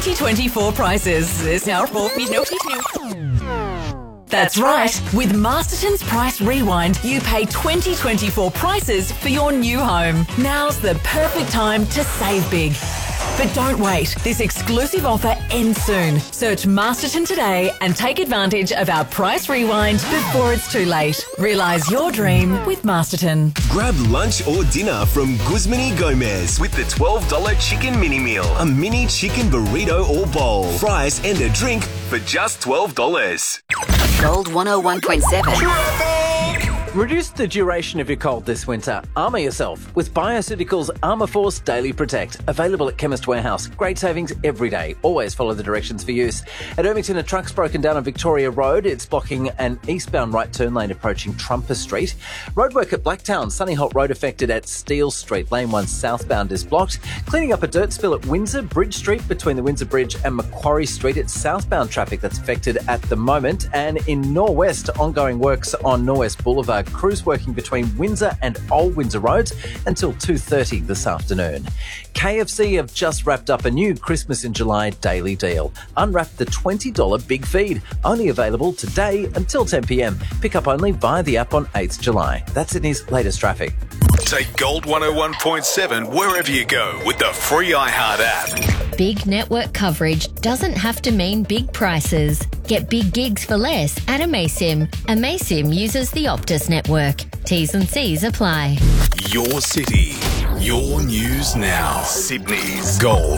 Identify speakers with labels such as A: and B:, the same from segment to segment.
A: 2024 prices. That's right. With Masterton's Price Rewind, you pay 2024 prices for your new home. Now's the perfect time to save big. But don't wait. This exclusive offer ends soon. Search Masterton today and take advantage of our Price Rewind before it's too late. Realise your dream with Masterton.
B: Grab lunch or dinner from Guzman y Gomez with the $12 chicken mini meal. A mini chicken burrito or bowl, fries and a drink for just $12.
C: Gold 101.7.
D: Reduce the duration of your cold this winter. Armour yourself with Bioceuticals Armour Force Daily Protect. Available at Chemist Warehouse. Great savings every day. Always follow the directions for use. At Ermington, a truck's broken down on Victoria Road. It's blocking an eastbound right turn lane approaching Trumper Street. Roadwork at Blacktown. Sunny Holt Road affected at Steele Street. Lane 1 southbound is blocked. Cleaning up a dirt spill at Windsor. Bridge Street between the Windsor Bridge and Macquarie Street. It's southbound traffic that's affected at the moment. And in Norwest, ongoing works on Norwest Boulevard. Crews working between Windsor and Old Windsor Roads until 2:30 this afternoon. KFC have just wrapped up a new Christmas in July daily deal. Unwrap the $20 Big Feed. Only available today until 10 p.m. Pick up only via the app on 8th July. That's Sydney's latest traffic.
B: Take Gold 101.7 wherever you go with the free iHeart app.
E: Big network coverage doesn't have to mean big prices. Get big gigs for less at Amaysim. Amaysim uses the Optus network. T's and C's apply.
B: Your city, your news now. Sydney's Gold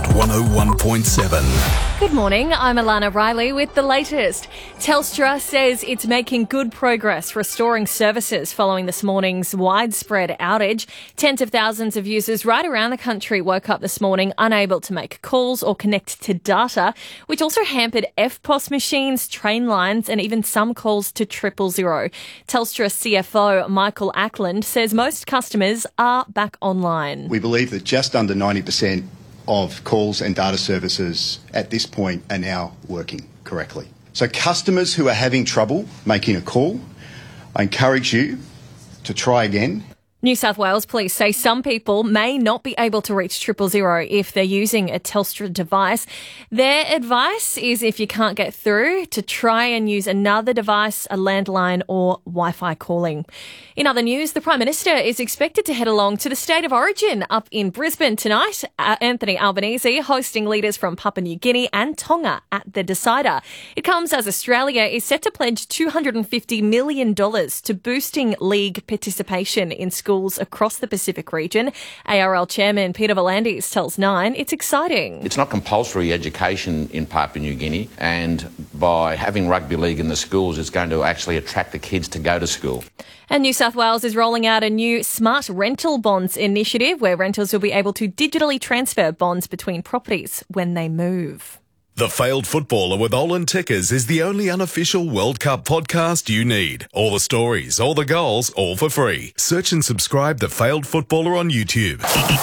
B: 101.7.
F: Good morning, I'm Alana Riley with the latest. Telstra says it's making good progress restoring services following this morning's widespread outage. Tens of thousands of users right around the country woke up this morning unable to make calls or connect to data, which also hampered EFTPOS machines, train lines and even some calls to 000. Telstra CFO Michael Ackland says most customers are back online.
G: We believe that just under 90% of calls and data services at this point are now working correctly. So customers who are having trouble making a call, I encourage you to try again.
F: New South Wales Police say some people may not be able to reach 000 if they're using a Telstra device. Their advice is if you can't get through, to try and use another device, a landline or Wi-Fi calling. In other news, the Prime Minister is expected to head along to the State of Origin up in Brisbane tonight. Anthony Albanese hosting leaders from Papua New Guinea and Tonga at the Decider. It comes as Australia is set to pledge $250 million to boosting league participation in schools across the Pacific region. ARL Chairman Peter V'landys tells Nine it's exciting.
H: It's not compulsory education in Papua New Guinea, and by having rugby league in the schools, it's going to actually attract the kids to go to school.
F: And New South Wales is rolling out a new smart rental bonds initiative where renters will be able to digitally transfer bonds between properties when they move.
B: The Failed Footballer with Olin Tickers is the only unofficial World Cup podcast you need. All the stories, all the goals, all for free. Search and subscribe The Failed Footballer on YouTube.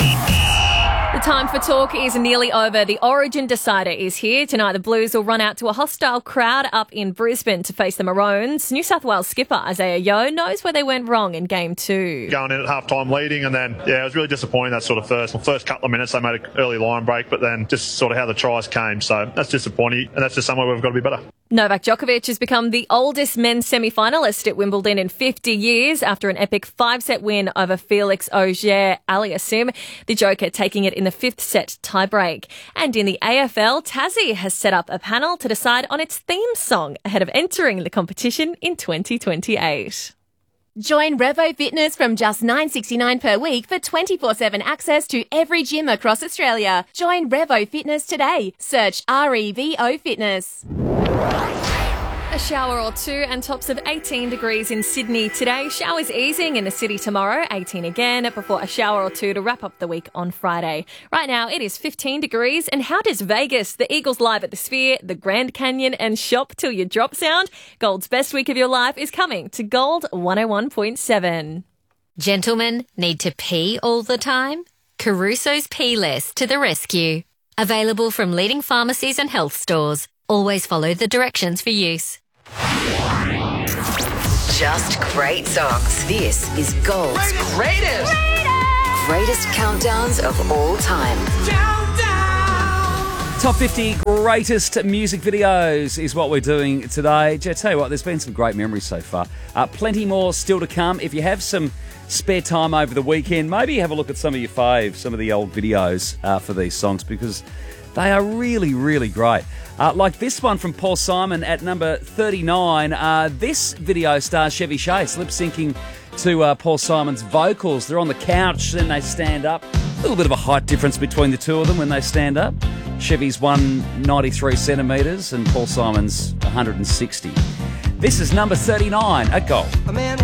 F: The time for talk is nearly over. The Origin Decider is here. Tonight the Blues will run out to a hostile crowd up in Brisbane to face the Maroons. New South Wales skipper Isaiah Yeo knows where they went wrong in Game 2.
I: Going in at half-time leading, and then, it was really disappointing that sort of first couple of minutes. They made an early line break, but then just sort of how the tries came. So that's disappointing, and that's just somewhere we've got to be better.
F: Novak Djokovic has become the oldest men's semi-finalist at Wimbledon in 50 years after an epic 5-set win over Felix Auger-Aliassime, the Joker taking it in the 5th set tiebreak. And in the AFL, Tassie has set up a panel to decide on its theme song ahead of entering the competition in 2028.
J: Join Revo Fitness from just $9.69 per week for 24/7 access to every gym across Australia. Join Revo Fitness today. Search REVO Fitness.
F: A shower or two and tops of 18 degrees in Sydney today. Showers easing in the city tomorrow, 18 again, before a shower or two to wrap up the week on Friday. Right now it is 15 degrees. And how does Vegas, the Eagles live at the Sphere, the Grand Canyon and Shop Till You Drop sound? Gold's best week of your life is coming to Gold 101.7.
E: Gentlemen, need to pee all the time? Caruso's Pee Less to the rescue. Available from leading pharmacies and health stores. Always follow the directions for use.
C: Just great songs. This is Gold's greatest countdowns of all time.
K: Top 50 greatest music videos is what we're doing today. I tell you what, there's been some great memories so far. Plenty more still to come. If you have some spare time over the weekend, maybe have a look at some of your faves, some of the old videos for these songs, because they are really, really great. Like this one from Paul Simon at number 39. This video stars Chevy Chase lip-syncing to Paul Simon's vocals. They're on the couch, then they stand up. A little bit of a height difference between the two of them when they stand up. Chevy's 193 centimetres and Paul Simon's 160. This is number 39, A Gold.